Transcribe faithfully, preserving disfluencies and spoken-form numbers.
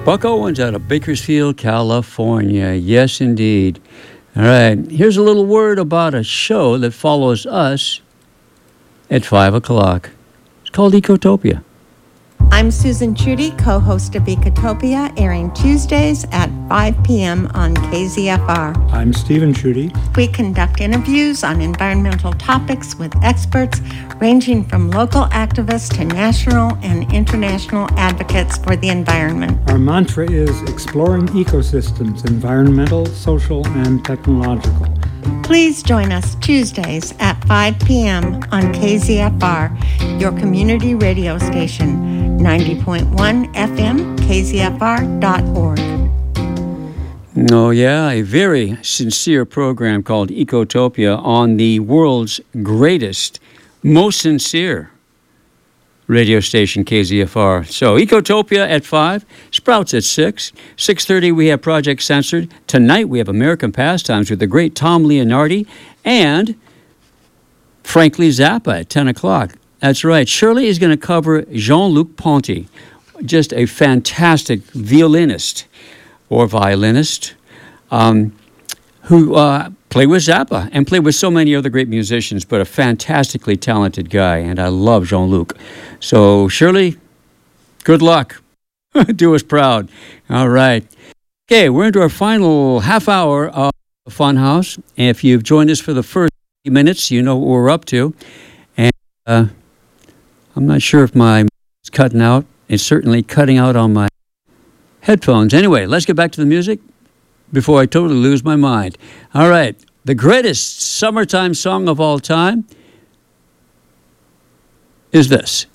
Buck Owens out of Bakersfield, California. Yes, indeed. All right. Here's a little word about a show that follows us at five o'clock. It's called Ecotopia. I'm Susan Chudy, co-host of Ecotopia, airing Tuesdays at five p.m. on K Z F R. I'm Stephen Chudy. We conduct interviews on environmental topics with experts ranging from local activists to national and international advocates for the environment. Our mantra is exploring ecosystems, environmental, social, and technological. Please join us Tuesdays at five p.m. on K Z F R, your community radio station, ninety point one F M, K Z F R dot org. Oh, yeah, a very sincere program called Ecotopia on the world's greatest, most sincere radio station, K Z F R. So, Ecotopia at five, Sprouts at six. six thirty, we have Project Censored. Tonight, we have American Pastimes with the great Tom Leonardi and Frankly Zappa at ten o'clock. That's right. Shirley is going to cover Jean-Luc Ponty, just a fantastic violinist or violinist um, who uh, played with Zappa and played with so many other great musicians, but a fantastically talented guy, and I love Jean-Luc. So, Shirley, good luck. Do us proud. All right. Okay, we're into our final half hour of Funhouse. If you've joined us for the first minutes, you know what we're up to. And uh, I'm not sure if my is cutting out. It's certainly cutting out on my headphones. Anyway, let's get back to the music before I totally lose my mind. All right. The greatest summertime song of all time is this.